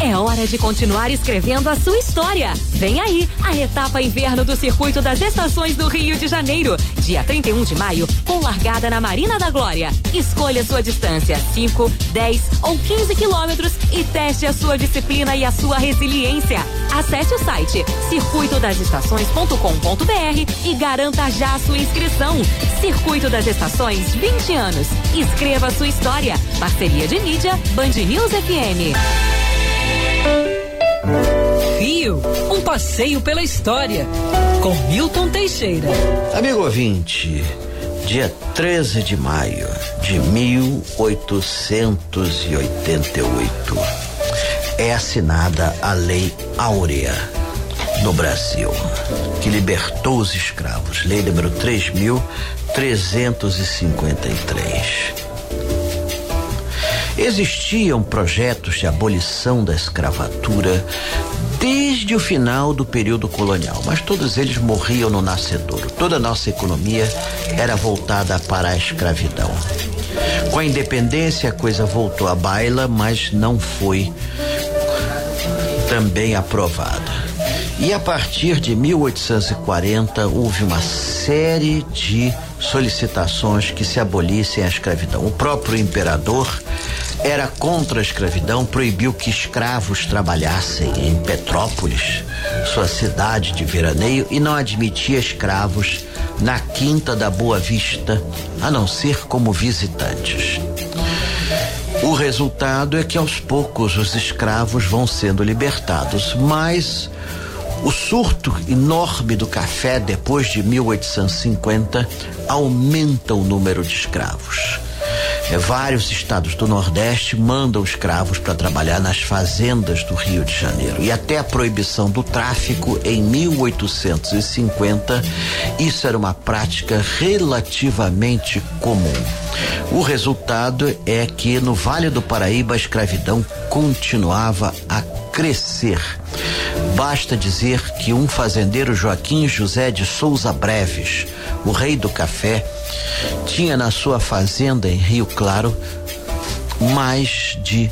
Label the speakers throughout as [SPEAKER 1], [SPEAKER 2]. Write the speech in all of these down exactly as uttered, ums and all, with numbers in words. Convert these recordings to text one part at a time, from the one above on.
[SPEAKER 1] É hora de continuar escrevendo a sua história. Vem aí a etapa inverno do Circuito das Estações do Rio de Janeiro, dia trinta e um de maio, com largada na Marina da Glória. Escolha sua distância, cinco, dez ou quinze quilômetros e teste a sua disciplina e a sua resiliência. Acesse o site circuito das estações ponto com ponto br e garanta já a sua inscrição. Circuito das Estações, vinte anos. Escreva a sua história. Parceria de mídia, Band News F M.
[SPEAKER 2] Rio, um passeio pela história, com Milton Teixeira.
[SPEAKER 3] Amigo ouvinte, dia treze de maio de mil oitocentos e oitenta e oito é assinada a Lei Áurea no Brasil, que libertou os escravos, lei número três mil trezentos e cinquenta e três. Existiam projetos de abolição da escravatura desde o final do período colonial, mas todos eles morriam no nascedouro. Toda a nossa economia era voltada para a escravidão. Com a independência, a coisa voltou à baila, mas não foi também aprovada. E a partir de mil oitocentos e quarenta houve uma série de solicitações que se abolissem a escravidão. O próprio imperador era contra a escravidão, proibiu que escravos trabalhassem em Petrópolis, sua cidade de veraneio, e não admitia escravos na Quinta da Boa Vista, a não ser como visitantes. O resultado é que aos poucos os escravos vão sendo libertados, mas o surto enorme do café depois de mil oitocentos e cinquenta aumenta o número de escravos. É, vários estados do Nordeste mandam escravos para trabalhar nas fazendas do Rio de Janeiro. E até a proibição do tráfico em mil oitocentos e cinquenta, isso era uma prática relativamente comum. O resultado é que no Vale do Paraíba a escravidão continuava a crescer. Basta dizer que um fazendeiro, Joaquim José de Souza Breves, o rei do café, tinha na sua fazenda em Rio Claro mais de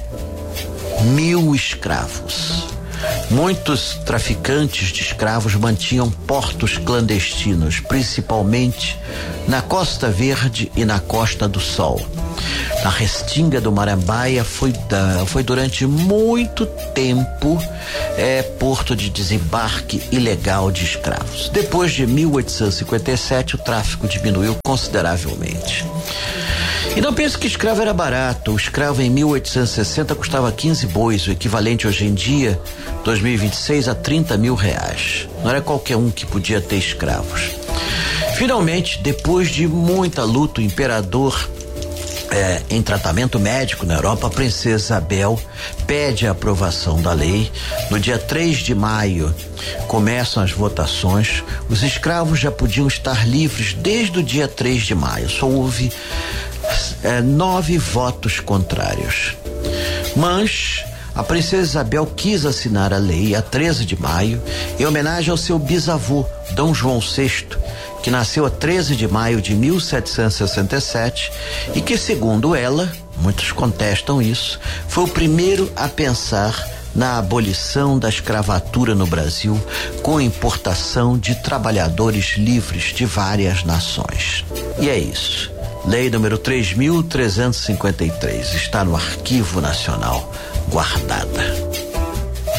[SPEAKER 3] mil escravos. Muitos traficantes de escravos mantinham portos clandestinos, principalmente na Costa Verde e na Costa do Sol. Na Restinga do Marambaia foi, da, foi durante muito tempo é, porto de desembarque ilegal de escravos. Depois de mil oitocentos e cinquenta e sete, o tráfico diminuiu consideravelmente. E não pense que escravo era barato. O escravo em mil oitocentos e sessenta custava quinze bois, o equivalente hoje em dia, dois mil e vinte e seis, a trinta mil reais. Não era qualquer um que podia ter escravos. Finalmente, depois de muita luta, o imperador, É, em tratamento médico na Europa, a princesa Isabel pede a aprovação da lei. No dia três de maio começam as votações. Os escravos já podiam estar livres desde o dia três de maio. Só houve é, nove votos contrários. Mas a princesa Isabel quis assinar a lei a treze de maio em homenagem ao seu bisavô, Dom João sexto, que nasceu a treze de maio de mil setecentos e sessenta e sete e que, segundo ela, muitos contestam isso, foi o primeiro a pensar na abolição da escravatura no Brasil, com importação de trabalhadores livres de várias nações. E é isso. Lei número três mil trezentos e cinquenta e três está no Arquivo Nacional, guardada.